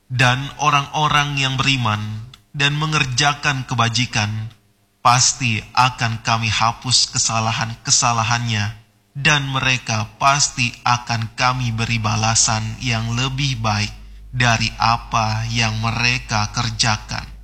Dan orang-orang yang beriman dan mengerjakan kebajikan, pasti akan kami hapus kesalahan-kesalahannya, dan mereka pasti akan kami beri balasan yang lebih baik dari apa yang mereka kerjakan.